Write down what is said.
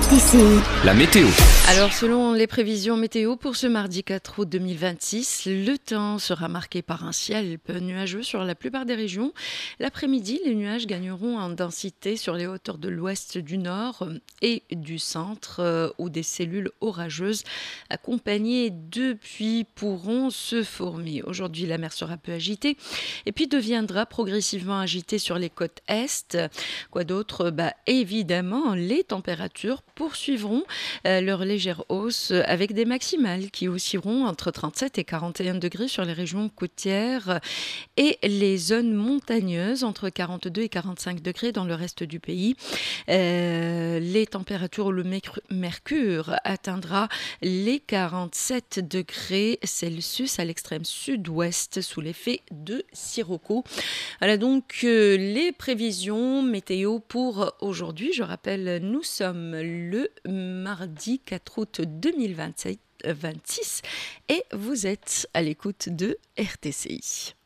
RTCI. La météo. Alors, selon les prévisions météo pour ce mardi 4 août 2026, le temps sera marqué par un ciel peu nuageux sur la plupart des régions. L'après-midi, les nuages gagneront en densité sur les hauteurs de l'ouest, du nord et du centre, où des cellules orageuses accompagnées de pluie pourront se former. Aujourd'hui, la mer sera peu agitée et puis deviendra progressivement agitée sur les côtes est. Quoi d'autre ? Évidemment, les températures poursuivront leur légère hausse avec des maximales qui oscilleront entre 37 et 41 degrés sur les régions côtières et les zones montagneuses entre 42 et 45 degrés dans le reste du pays. Les températures où le mercure atteindra les 47 degrés Celsius à l'extrême sud-ouest sous l'effet de sirocco. Voilà donc les prévisions météo pour aujourd'hui. Je rappelle, nous sommes le mardi 4 août 2026 et vous êtes à l'écoute de RTCI.